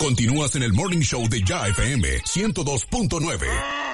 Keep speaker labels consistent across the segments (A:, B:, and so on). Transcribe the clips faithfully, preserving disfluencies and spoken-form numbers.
A: Continúas en el Morning Show de Ya F M ciento dos punto nueve.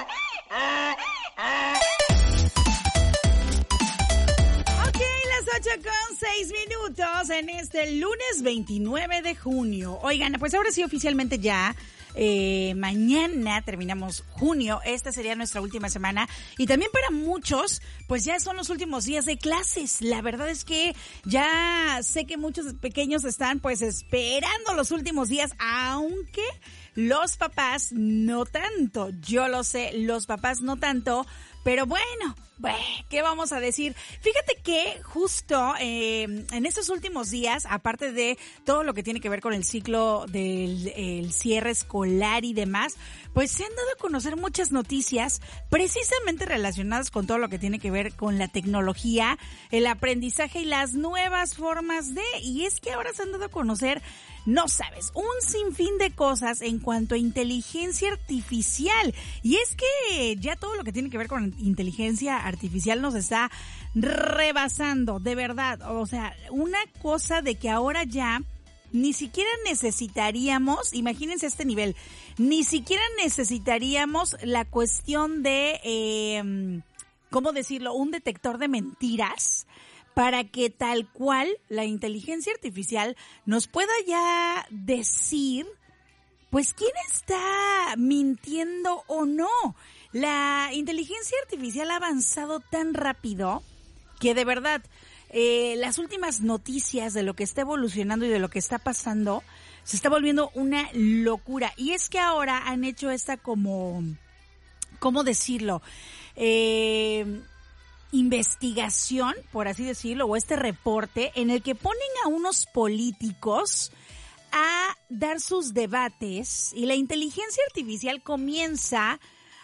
B: ocho con seis minutos en este lunes veintinueve de junio. Oigan, pues ahora sí oficialmente ya eh, mañana terminamos junio. Esta sería nuestra última semana y también para muchos pues ya son los últimos días de clases. La verdad es que ya sé que muchos pequeños están pues esperando los últimos días, aunque los papás no tanto. Yo lo sé, los papás no tanto, pero bueno, bueno, ¿qué vamos a decir? Fíjate que justo eh, en estos últimos días, aparte de todo lo que tiene que ver con el ciclo del el cierre escolar y demás, pues se han dado a conocer muchas noticias precisamente relacionadas con todo lo que tiene que ver con la tecnología, el aprendizaje y las nuevas formas de, y es que ahora se han dado a conocer, no sabes, un sinfín de cosas en cuanto a inteligencia artificial. Y es que ya todo lo que tiene que ver con inteligencia artificial nos está rebasando, de verdad. O sea, una cosa de que ahora ya ni siquiera necesitaríamos, imagínense este nivel, ni siquiera necesitaríamos la cuestión de, eh, ¿cómo decirlo?, un detector de mentiras, para que tal cual la inteligencia artificial nos pueda ya decir, pues, quién está mintiendo o no. La inteligencia artificial ha avanzado tan rápido que de verdad eh, las últimas noticias de lo que está evolucionando y de lo que está pasando se está volviendo una locura. Y es que ahora han hecho esta como, ¿cómo decirlo?, eh... investigación, por así decirlo, o este reporte en el que ponen a unos políticos a dar sus debates y la inteligencia artificial comienza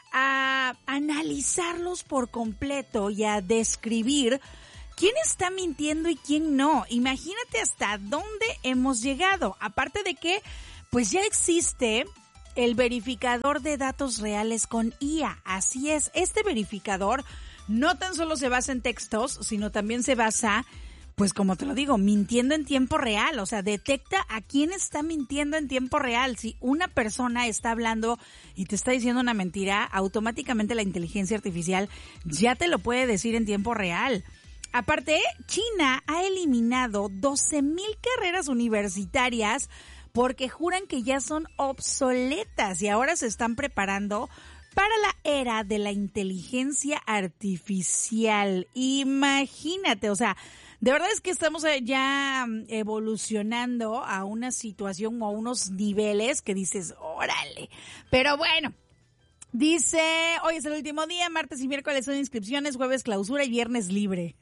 B: a analizarlos por completo y a describir quién está mintiendo y quién no. Imagínate hasta dónde hemos llegado. Aparte de que, pues ya existe el verificador de datos reales con I A. Así es, este verificador no tan solo se basa en textos, sino también se basa, pues como te lo digo, mintiendo en tiempo real. O sea, detecta a quién está mintiendo en tiempo real. Si una persona está hablando y te está diciendo una mentira, automáticamente la inteligencia artificial ya te lo puede decir en tiempo real. Aparte, China ha eliminado doce mil carreras universitarias porque juran que ya son obsoletas y ahora se están preparando para la era de la inteligencia artificial. Imagínate, o sea, de verdad es que estamos ya evolucionando a una situación o a unos niveles que dices, órale. Pero bueno, dice, hoy es el último día, martes y miércoles son inscripciones, jueves clausura y viernes libre.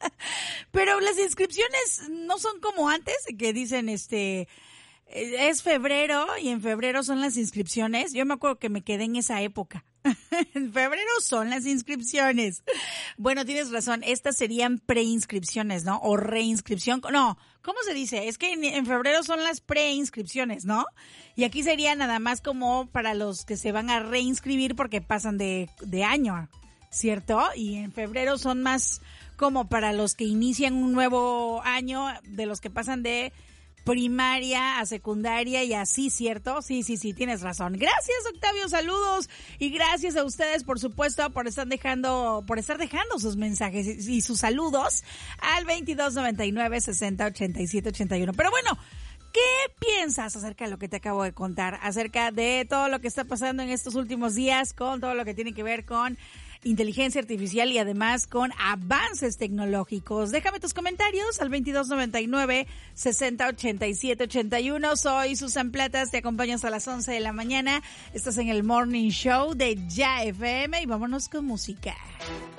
B: Pero las inscripciones no son como antes, que dicen, este... es febrero y en febrero son las inscripciones. Yo me acuerdo que me quedé en esa época. En febrero son las inscripciones. Bueno, tienes razón, estas serían preinscripciones, ¿no? O reinscripción. No, ¿cómo se dice? Es que en, en febrero son las preinscripciones, ¿no? Y aquí sería nada más como para los que se van a reinscribir porque pasan de, de año, ¿cierto? Y en febrero son más como para los que inician un nuevo año, de los que pasan de primaria a secundaria y así, ¿cierto? Sí, sí, sí, tienes razón. Gracias, Octavio, saludos y gracias a ustedes, por supuesto, por estar dejando, por estar dejando sus mensajes y, y sus saludos al veintidós noventa y nueve sesenta ochenta y siete ochenta y uno. Pero bueno, ¿qué piensas acerca de lo que te acabo de contar? Acerca de todo lo que está pasando en estos últimos días con todo lo que tiene que ver con inteligencia artificial y además con avances tecnológicos. Déjame tus comentarios al veintidós noventa y nueve sesenta ochenta y siete ochenta y uno. Soy Susan Platas, te acompaño hasta las once de la mañana. Estás en el Morning Show de Ya F M y vámonos con música.